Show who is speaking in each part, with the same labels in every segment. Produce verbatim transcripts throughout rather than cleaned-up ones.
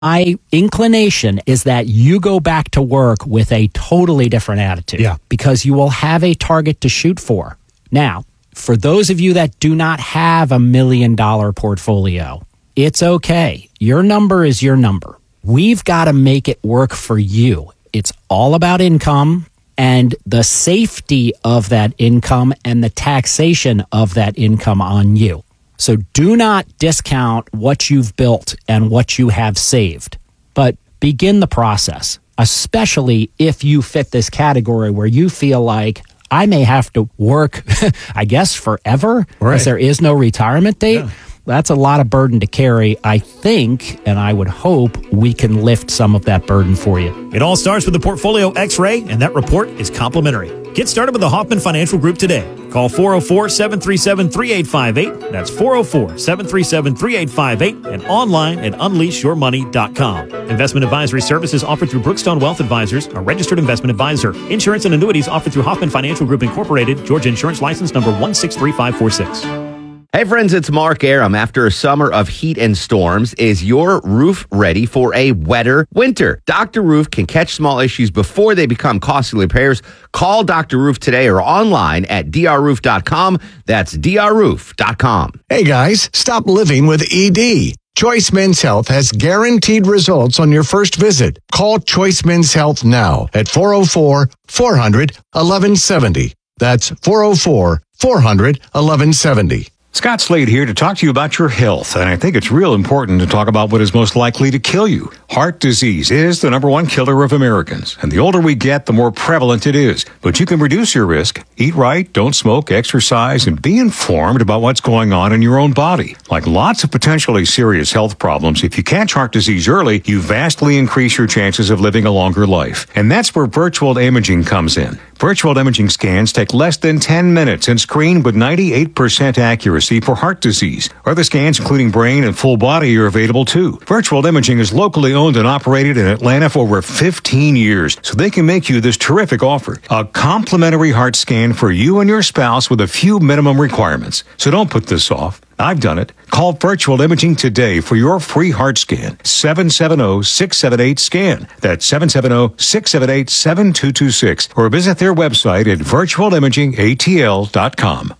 Speaker 1: My inclination is that you go back to work with a totally different attitude.
Speaker 2: Yeah.
Speaker 1: Because you will have a target to shoot for. Now, for those of you that do not have a million dollar portfolio, it's okay. Your number is your number. We've got to make it work for you. It's all about income and the safety of that income and the taxation of that income on you. So do not discount what you've built and what you have saved, but begin the process, especially if you fit this category where you feel like I may have to work, I guess, forever, because
Speaker 2: Right.
Speaker 1: there is no retirement date.
Speaker 2: Yeah.
Speaker 1: That's a lot of burden to carry. I think, and I would hope, we can lift some of that burden for you.
Speaker 3: It all starts with the Portfolio X-Ray, and that report is complimentary. Get started with the Hoffman Financial Group today. Call four oh four, seven three seven, three eight five eight. That's four oh four, seven three seven, three eight five eight and online at unleash your money dot com. Investment advisory services offered through Brookstone Wealth Advisors, a registered investment advisor. Insurance and annuities offered through Hoffman Financial Group Incorporated, Georgia Insurance License number one six three five four six.
Speaker 4: Hey friends, it's Mark Aram. After a summer of heat and storms, is your roof ready for a wetter winter? Doctor Roof can catch small issues before they become costly repairs. Call Doctor Roof today or online at d r roof dot com. That's d r roof dot com.
Speaker 5: Hey guys, stop living with E D. Choice Men's Health has guaranteed results on your first visit. Call Choice Men's Health now at four oh four, four hundred, eleven seventy. That's four oh four, four hundred, eleven seventy.
Speaker 6: Scott Slade here to talk to you about your health, and I think it's real important to talk about what is most likely to kill you. Heart disease is the number one killer of Americans, and the older we get, the more prevalent it is. But you can reduce your risk. Eat right, don't smoke, exercise, and be informed about what's going on in your own body. Like lots of potentially serious health problems, if you catch heart disease early, you vastly increase your chances of living a longer life. And that's where virtual imaging comes in. Virtual imaging scans take less than ten minutes and screen with ninety-eight percent accuracy for heart disease. Other scans, including brain and full body, are available too. Virtual imaging is locally owned and operated in Atlanta for over fifteen years, so they can make you this terrific offer. A complimentary heart scan for you and your spouse with a few minimum requirements. So don't put this off. I've done it. Call Virtual Imaging today for your free heart scan. seven seven zero, six seven eight, SCAN. That's seven seven zero, six seven eight, seven two two six. Or visit their website at virtual imaging a t l dot com.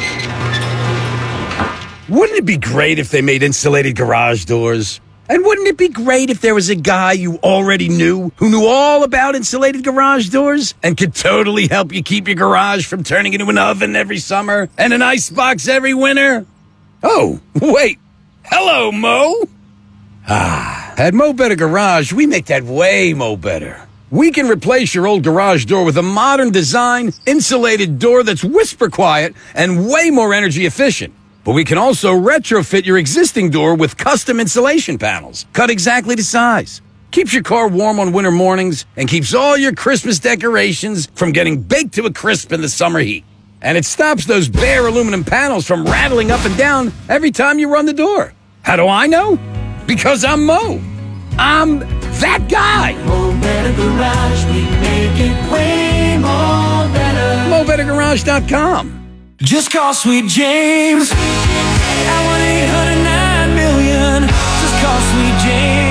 Speaker 7: Wouldn't it be great if they made insulated garage doors? And wouldn't it be great if there was a guy you already knew who knew all about insulated garage doors and could totally help you keep your garage from turning into an oven every summer and an icebox every winter? Oh, wait. Hello, Mo. Ah, at Mo Better Garage, we make that way mo better. We can replace your old garage door with a modern design, insulated door that's whisper quiet and way more energy efficient. But we can also retrofit your existing door with custom insulation panels, cut exactly to size. Keeps your car warm on winter mornings and keeps all your Christmas decorations from getting baked to a crisp in the summer heat. And it stops those bare aluminum panels from rattling up and down every time you run the door. How do I know? Because I'm Mo. I'm that guy.
Speaker 8: Mo Better Garage, we make it way more better.
Speaker 7: Mo Better Garage dot com.
Speaker 8: Just call Sweet James at one eight hundred nine million. Just call Sweet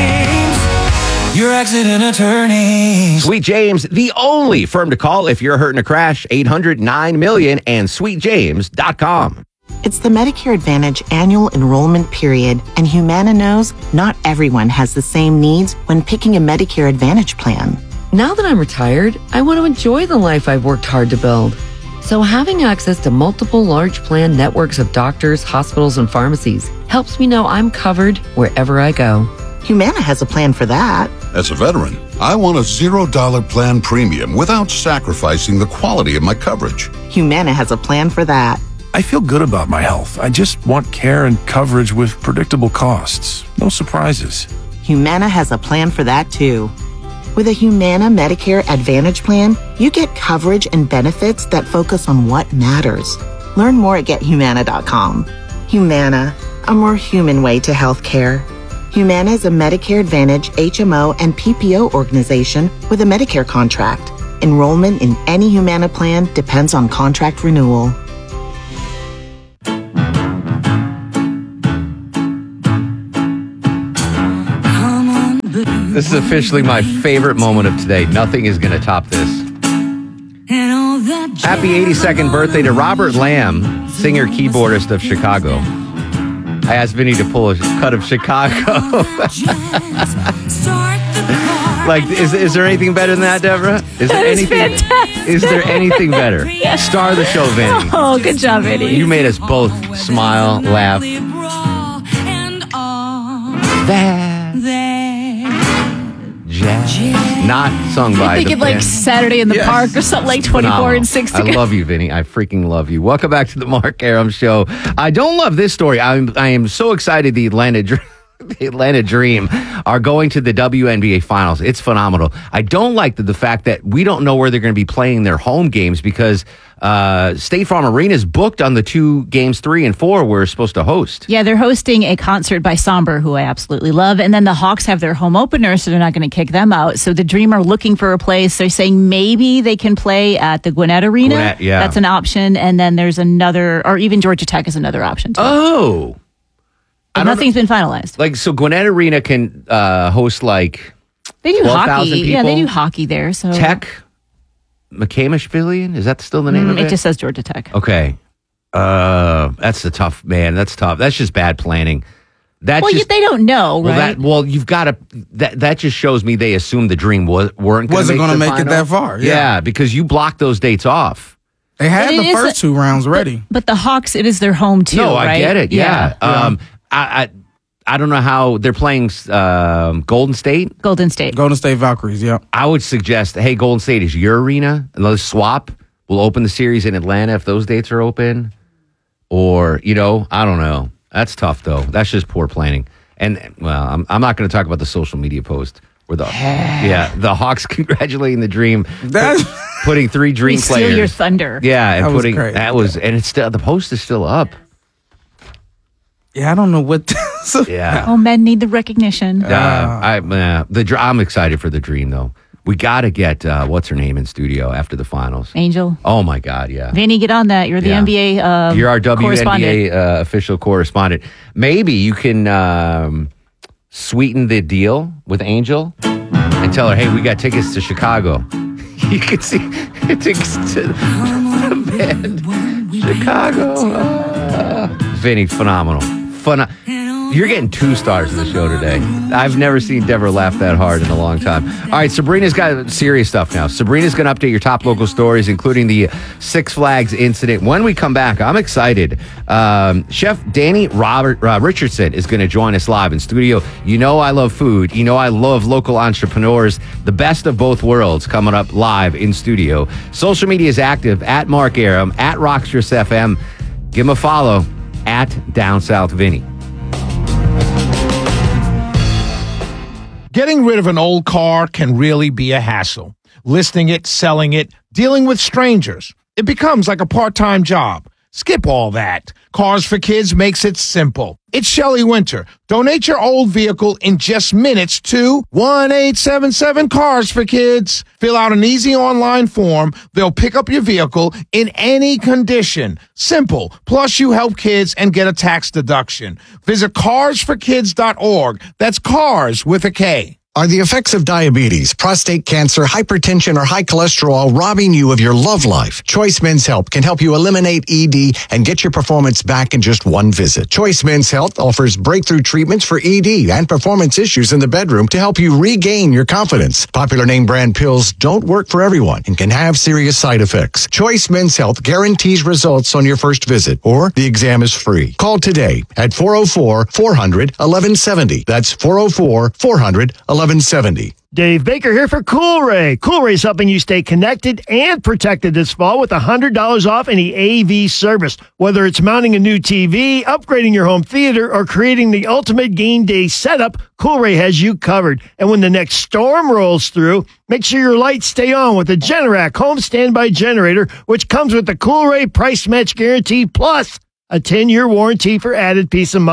Speaker 8: James, your accident attorney.
Speaker 4: Sweet James, the only firm to call if you're hurt in a crash. eight hundred nine million and sweet james dot com.
Speaker 9: It's the Medicare Advantage annual enrollment period, and Humana knows not everyone has the same needs when picking a Medicare Advantage plan.
Speaker 10: Now that I'm retired, I want to enjoy the life I've worked hard to build. So having access to multiple large plan networks of doctors, hospitals, and pharmacies helps me know I'm covered wherever I go.
Speaker 9: Humana has a plan for that.
Speaker 11: As a veteran, I want a zero dollar plan premium without sacrificing the quality of my coverage.
Speaker 9: Humana has a plan for that.
Speaker 2: I feel good about my health. I just want care and coverage with predictable costs. No surprises.
Speaker 9: Humana has a plan for that too. With a Humana Medicare Advantage plan, you get coverage and benefits that focus on what matters. Learn more at get humana dot com. Humana, a more human way to health care. Humana is a Medicare Advantage H M O and P P O organization with a Medicare contract. Enrollment in any Humana plan depends on contract renewal.
Speaker 8: Come on
Speaker 4: This is officially my favorite moment of today. Nothing is going to top this. Happy eighty-second birthday to Robert Lamb, singer keyboardist of Chicago. I asked Vinny to pull a cut of Chicago. Like, is is there anything better than that, Deborah? Is
Speaker 12: that
Speaker 4: there
Speaker 12: is
Speaker 4: anything?
Speaker 12: fantastic.
Speaker 4: Is there anything better?
Speaker 12: Yes.
Speaker 4: Star of the show, Vinny.
Speaker 12: Oh, good job, Vinny.
Speaker 4: You made us both smile, laugh. That jazz. Not sung by
Speaker 12: Thinking
Speaker 4: the
Speaker 12: like
Speaker 4: band.
Speaker 12: Saturday in the
Speaker 4: Yes.
Speaker 12: Park or something like twenty-four
Speaker 4: Phenomenal.
Speaker 12: and six to
Speaker 4: I
Speaker 12: go.
Speaker 4: love you, Vinny. I freaking love you. Welcome back to the Mark Aram Show. I don't love this story. I'm I am so excited the Atlanta Dr- the Atlanta Dream are going to the W N B A Finals. It's phenomenal. I don't like the, the fact that we don't know where they're going to be playing their home games because uh, State Farm Arena is booked on the two games three and four we're supposed to host.
Speaker 12: Yeah, they're hosting a concert by Somber, who I absolutely love. And then the Hawks have their home opener, so they're not going to kick them out. So the Dream are looking for a place. They're saying maybe they can play at the Gwinnett Arena.
Speaker 4: Gwinnett, yeah.
Speaker 12: That's an option. And then there's another, or even Georgia Tech is another option, too.
Speaker 4: Oh.
Speaker 12: But nothing's been finalized.
Speaker 4: Like, so Gwinnett Arena can uh, host like
Speaker 12: They do
Speaker 4: twelve thousand
Speaker 12: hockey.
Speaker 4: people.
Speaker 12: Yeah, they do hockey there. So
Speaker 4: Tech McCamish Pavilion? Is that still the name
Speaker 12: Mm,
Speaker 4: of it?
Speaker 12: it just says Georgia Tech.
Speaker 4: Okay. Uh, that's the tough, man. That's tough. That's just bad planning. That
Speaker 12: Well,
Speaker 4: just,
Speaker 12: you, they don't know,
Speaker 4: well,
Speaker 12: right?
Speaker 4: that, well, you've got to, that, that just shows me they assumed the Dream was, weren't gonna
Speaker 13: Wasn't
Speaker 4: make
Speaker 13: gonna
Speaker 4: the
Speaker 13: make it
Speaker 4: final.
Speaker 13: that far, yeah.
Speaker 4: because you blocked those dates off.
Speaker 13: They had
Speaker 12: But it
Speaker 13: the
Speaker 12: is
Speaker 13: first
Speaker 12: a-
Speaker 13: two rounds ready.
Speaker 12: But the Hawks, it is their home, too,
Speaker 4: no, I
Speaker 12: right?
Speaker 4: get it. Yeah. Um, I, I, I don't know how they're playing um, Golden State.
Speaker 12: Golden State.
Speaker 13: Golden State Valkyries, yeah.
Speaker 4: I would suggest, hey, Golden State is your arena, and let's swap. We'll open the series in Atlanta if those dates are open. Or, you know, I don't know. That's tough, though. That's just poor planning. And, well, I'm, I'm not going to talk about the social media post where the, yeah, the Hawks congratulating the Dream,
Speaker 13: That's-
Speaker 4: put- putting three Dream
Speaker 12: We steal
Speaker 4: players.
Speaker 12: your thunder.
Speaker 4: Yeah, and
Speaker 13: That was
Speaker 4: putting,
Speaker 13: crazy.
Speaker 4: that was, and it's still, the post is still up.
Speaker 13: Yeah, I don't know what.
Speaker 4: Yeah.
Speaker 12: Oh, men need the recognition.
Speaker 4: Uh, I, uh, the dr- I'm excited for the Dream, though. We got to get, uh, what's her name in studio after the finals?
Speaker 12: Angel.
Speaker 4: Oh, my God, yeah.
Speaker 12: Vinny, get on that. You're the
Speaker 4: Yeah.
Speaker 12: N B A uh,
Speaker 4: You're our W N B
Speaker 12: correspondent.
Speaker 4: A uh, official correspondent. Maybe you can um, sweeten the deal with Angel and tell her, hey, we got tickets to Chicago. You can see tickets to the band Chicago. Uh, Vinny, phenomenal. Pheno- You're getting two stars of the show today. I've never seen Deborah laugh that hard in a long time. All right, Sabrina's got serious stuff now. Sabrina's going to update your top local stories, including the Six Flags incident. When we come back, I'm excited. Um, Chef Danny Robert uh, Richardson is going to join us live in studio. You know I love food. You know I love local entrepreneurs. The best of both worlds coming up live in studio. Social media is active at Mark Aram, at Rockstress F M. Give him a follow at Down South Vinny.
Speaker 14: Getting rid of an old car can really be a hassle. Listing it, selling it, dealing with strangers. It becomes like a part-time job. Skip all that. Cars for Kids makes it simple. It's Shelley Winter. Donate your old vehicle in just minutes to one eight seven seven Cars for Kids. Fill out an easy online form. They'll pick up your vehicle in any condition. Simple. Plus, you help kids and get a tax deduction. Visit cars for kids dot org. That's cars with a K.
Speaker 5: Are the effects of diabetes, prostate cancer, hypertension, or high cholesterol robbing you of your love life? Choice Men's Health can help you eliminate E D and get your performance back in just one visit. Choice Men's Health offers breakthrough treatments for E D and performance issues in the bedroom to help you regain your confidence. Popular name brand pills don't work for everyone and can have serious side effects. Choice Men's Health guarantees results on your first visit, or the exam is free. Call today at four oh four, four hundred, eleven seventy. That's four oh four, four hundred, eleven seventy.
Speaker 15: Dave Baker here for Coolray. Coolray is helping you stay connected and protected this fall with one hundred dollars off any A V service. Whether it's mounting a new T V, upgrading your home theater, or creating the ultimate game day setup, Coolray has you covered. And when the next storm rolls through, make sure your lights stay on with the Generac home standby generator, which comes with the Coolray price match guarantee plus a ten-year warranty for added peace of mind.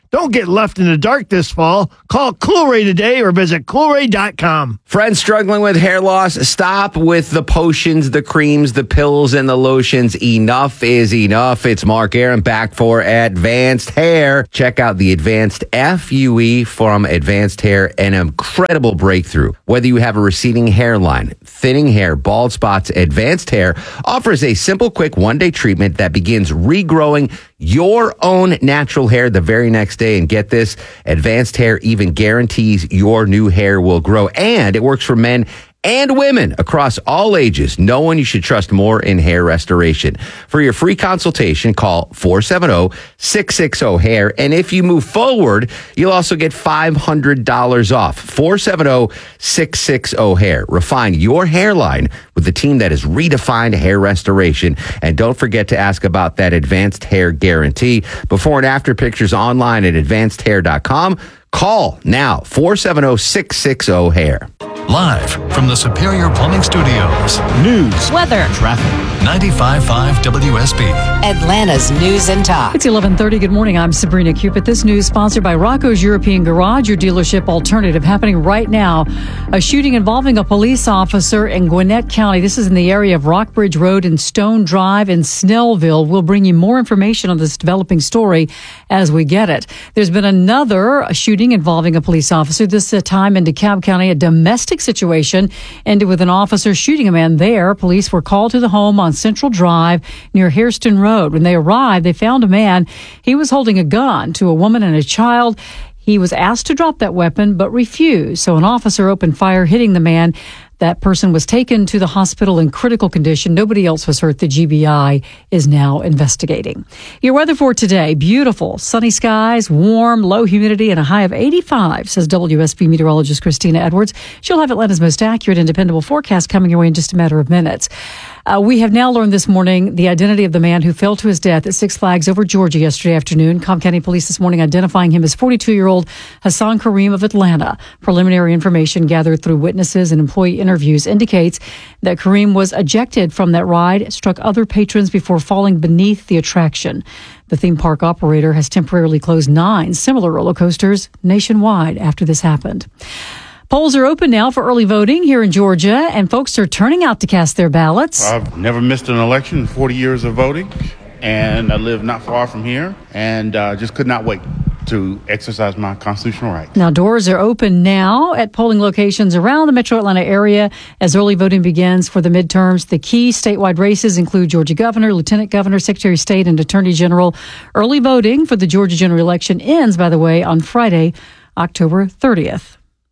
Speaker 15: Don't get left in the dark this fall. Call Coolray today or visit coolray dot com.
Speaker 4: Friends struggling with hair loss, stop with the potions, the creams, the pills, and the lotions. Enough is enough. It's Mark Arum back for Advanced Hair. Check out the Advanced F U E from Advanced Hair, an incredible breakthrough. Whether you have a receding hairline, thinning hair, bald spots, Advanced Hair offers a simple, quick one-day treatment that begins regrowing your own natural hair the very next day. And get this, Advanced Hair even guarantees your new hair will grow. And it works for men and women across all ages. No one you should trust more in hair restoration. For your free consultation, call four seven zero, six six zero, hair. And if you move forward, you'll also get five hundred dollars off. four seven zero, six six zero, hair. Refine your hairline with the team that has redefined hair restoration. And don't forget to ask about that Advanced Hair Guarantee. Before and after pictures online at advanced hair dot com. Call now, four seven zero, six six zero, hair.
Speaker 16: Live from the Superior Plumbing Studios.
Speaker 17: News,
Speaker 12: weather,
Speaker 16: traffic. ninety-five point five W S B.
Speaker 17: Atlanta's News and Talk.
Speaker 18: It's eleven thirty. Good morning. I'm Sabrina Cupid. This news sponsored by Rocco's European Garage, your dealership alternative. Happening right now. A shooting involving a police officer in Gwinnett County. This is in the area of Rockbridge Road and Stone Drive in Snellville. We'll bring you more information on this developing story as we get it. There's been another shooting involving a police officer. This uh, time in DeKalb County, a domestic situation ended with an officer shooting a man there. Police were called to the home on Central Drive near Hairston Road. When they arrived, they found a man. He was holding a gun to a woman and a child. He was asked to drop that weapon, but refused. So an officer opened fire, hitting the man. That person was taken to the hospital in critical condition. Nobody else was hurt. The G B I is now investigating. Your weather for today, beautiful. Sunny skies, warm, low humidity, and a high of eighty-five, says W S B meteorologist Christina Edwards. She'll have Atlanta's most accurate and dependable forecast coming your way in just a matter of minutes. Uh, we have now learned this morning the identity of the man who fell to his death at Six Flags over Georgia yesterday afternoon. Cobb County Police this morning identifying him as forty-two-year-old Hassan Kareem of Atlanta. Preliminary information gathered through witnesses and employee interviews indicates that Kareem was ejected from that ride, struck other patrons before falling beneath the attraction. The theme park operator has temporarily closed nine similar roller coasters nationwide after this happened. Polls are open now for early voting here in Georgia, and folks are turning out to cast their ballots.
Speaker 19: I've never missed an election in forty years of voting, and I live not far from here, and uh, just could not wait to exercise my constitutional right.
Speaker 18: Now, doors are open now at polling locations around the metro Atlanta area as early voting begins for the midterms. The key statewide races include Georgia governor, lieutenant governor, secretary of state, and attorney general. Early voting for the Georgia general election ends, by the way, on Friday, October thirtieth.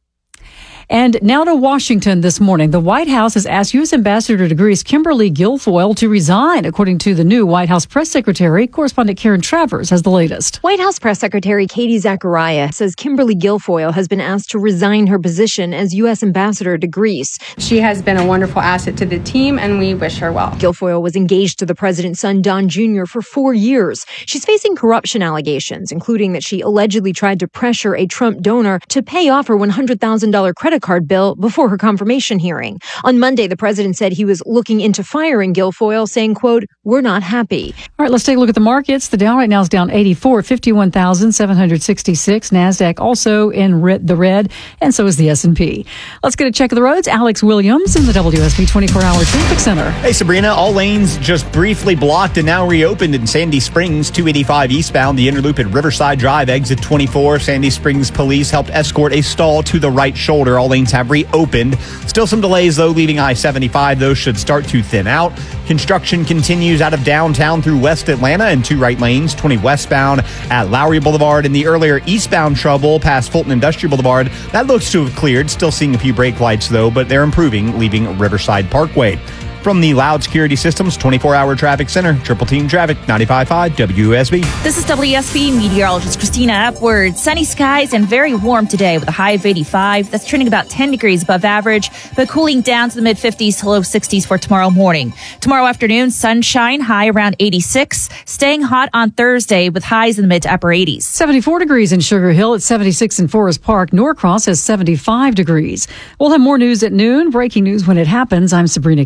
Speaker 18: And now to Washington this morning. The White House has asked U S. Ambassador to Greece Kimberly Guilfoyle to resign, according to the new White House press secretary. Correspondent Karen Travers has the latest.
Speaker 20: White House press secretary Katie Zachariah says Kimberly Guilfoyle has been asked to resign her position as U S. Ambassador to Greece.
Speaker 21: She has been a wonderful asset to the team, and we wish her well.
Speaker 20: Guilfoyle was engaged to the president's son, Don Junior, for four years. She's facing corruption allegations, including that she allegedly tried to pressure a Trump donor to pay off her one hundred thousand dollars credit card bill before her confirmation hearing. On Monday, the president said he was looking into firing Guilfoyle, saying, quote, "We're not happy."
Speaker 18: All right, let's take a look at the markets. The Dow right now is down eighty-four, fifty-one thousand seven hundred sixty-six. NASDAQ also in red, the red, and so is the S and P. Let's get a check of the roads. Alex Williams in the W S B twenty-four hour Traffic Center.
Speaker 22: Hey, Sabrina. All lanes just briefly blocked and now reopened in Sandy Springs, two eighty-five eastbound. The inner loop at Riverside Drive, exit twenty-four. Sandy Springs police helped escort a stall to the right shoulder. All lanes have reopened. Still some delays, though, leaving I seventy-five. Those should start to thin out. Construction continues out of downtown through West Atlanta and two right lanes, twenty westbound at Lowry Boulevard. And the earlier eastbound trouble past Fulton Industrial Boulevard, that looks to have cleared. Still seeing a few brake lights, though, but they're improving, leaving Riverside Parkway. From the Loud Security Systems twenty-four hour Traffic Center, Triple Team Traffic, ninety-five point five W S B.
Speaker 23: This is W S B meteorologist Christina Upward. Sunny skies and very warm today with a high of eighty-five. That's trending about ten degrees above average, but cooling down to the mid fifties to low sixties for tomorrow morning. Tomorrow afternoon, sunshine, high around eighty-six. Staying hot on Thursday with highs in the mid to upper eighties.
Speaker 18: seventy-four degrees in Sugar Hill. At seventy-six in Forest Park. Norcross has seventy-five degrees. We'll have more news at noon. Breaking news when it happens. I'm Sabrina Cupid.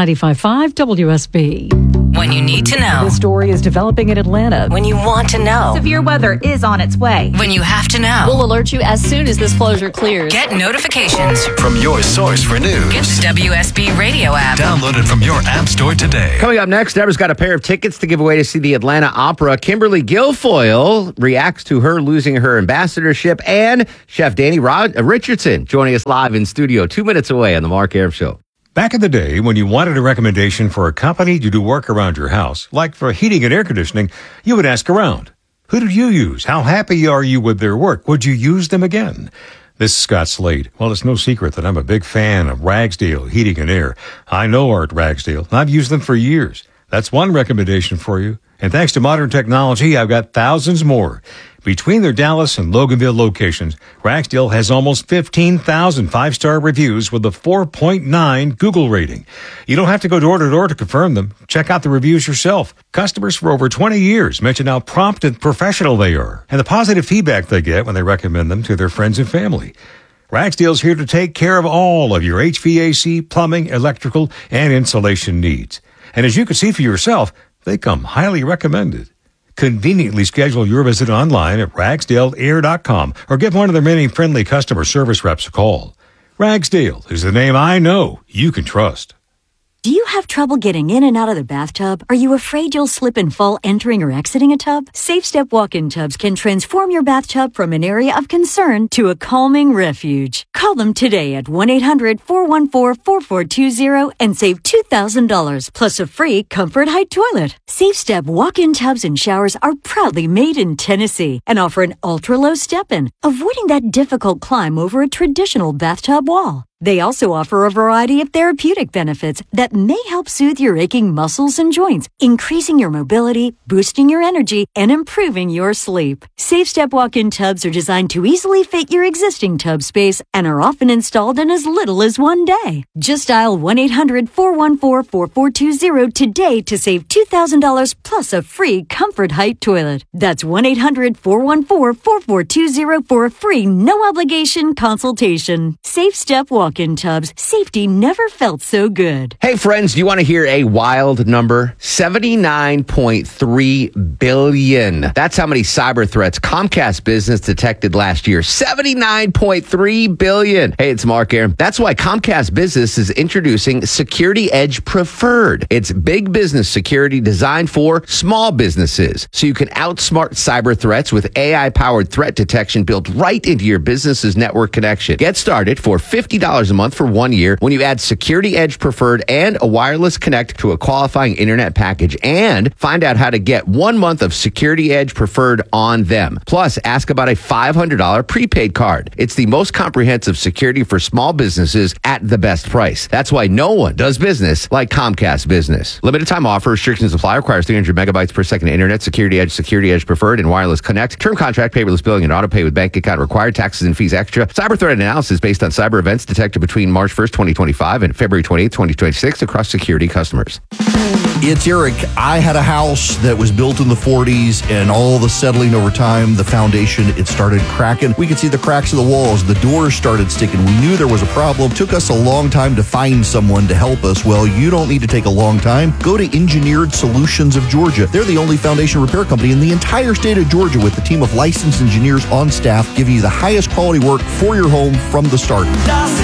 Speaker 18: ninety-five point five W S B.
Speaker 17: When you need to know.
Speaker 18: This story is developing in Atlanta.
Speaker 17: When you want to know.
Speaker 23: Severe weather is on its way.
Speaker 17: When you have to know.
Speaker 23: We'll alert you as soon as this closure clears.
Speaker 17: Get notifications
Speaker 16: From your source for news.
Speaker 17: Get the W S B radio app.
Speaker 16: Download it from your app store today.
Speaker 4: Coming up next, Deborah's got a pair of tickets to give away to see the Atlanta Opera. Kimberly Guilfoyle reacts to her losing her ambassadorship, and Chef Danny Rod- Richardson joining us live in studio two minutes away on the Mark Arum Show.
Speaker 1: Back in the day, when you wanted a recommendation for a company to do work around your house, like for heating and air conditioning, you would ask around. Who did you use? How happy are you with their work? Would you use them again? This is Scott Slade. Well, it's no secret that I'm a big fan of Ragsdale Heating and Air. I know Art Ragsdale, and I've used them for years. That's one recommendation for you. And thanks to modern technology, I've got thousands more. Between their Dallas and Loganville locations, Ragsdale has almost fifteen thousand five-star reviews with a four point nine Google rating. You don't have to go door to door to confirm them. Check out the reviews yourself. Customers for over twenty years mention how prompt and professional they are, and the positive feedback they get when they recommend them to their friends and family. Ragsdale's here to take care of all of your H V A C, plumbing, electrical, and insulation needs. And as you can see for yourself, they come highly recommended. Conveniently schedule your visit online at ragsdale air dot com or give one of their many friendly customer service reps a call. Ragsdale is the name I know you can trust.
Speaker 3: Do you have trouble getting in and out of the bathtub? Are you afraid you'll slip and fall entering or exiting a tub? SafeStep walk-in tubs can transform your bathtub from an area of concern to a calming refuge. Call them today at one eight hundred four one four four four two zero and save two thousand dollars plus a free Comfort Height toilet. SafeStep walk-in tubs and showers are proudly made in Tennessee and offer an ultra-low step-in, avoiding that difficult climb over a traditional bathtub wall. They also offer a variety of therapeutic benefits that may help soothe your aching muscles and joints, increasing your mobility, boosting your energy, and improving your sleep. SafeStep walk-in tubs are designed to easily fit your existing tub space and are often installed in as little as one day. Just dial one eight hundred four one four four four two zero today to save two thousand dollars plus a free Comfort Height toilet. That's one eight hundred four one four four four two zero for a free no-obligation consultation. SafeStep walk-in tubs. Safety never felt so good.
Speaker 4: Hey, friends, do you want to hear a wild number? seventy-nine point three billion. That's how many cyber threats Comcast Business detected last year. seventy-nine point three billion. Hey, it's Mark Arum. That's why Comcast Business is introducing Security Edge Preferred. It's big business security designed for small businesses, so you can outsmart cyber threats with A I-powered threat detection built right into your business's network connection. Get started for fifty dollars a month for one year when you add Security Edge Preferred and a wireless connect to a qualifying internet package, and find out how to get one month of Security Edge Preferred on them. Plus, ask about a five hundred dollars prepaid card. It's the most comprehensive security for small businesses at the best price. That's why no one does business like Comcast Business. Limited time offer. Restrictions apply. Requires three hundred megabytes per second internet. Security Edge, Security Edge Preferred, and wireless connect. Term contract, paperless billing, and auto pay with bank account required. Taxes and fees extra. Cyber threat analysis based on cyber events detected between March first, twenty twenty-five and February twenty-eighth, twenty twenty-six across security customers.
Speaker 6: It's Eric. I had a house that was built in the forties, and all the settling over time, the foundation, it started cracking. We could see the cracks of the walls. The doors started sticking. We knew there was a problem. Took us a long time to find someone to help us. Well, you don't need to take a long time. Go to Engineered Solutions of Georgia. They're the only foundation repair company in the entire state of Georgia with a team of licensed engineers on staff giving you the highest quality work for your home from the start.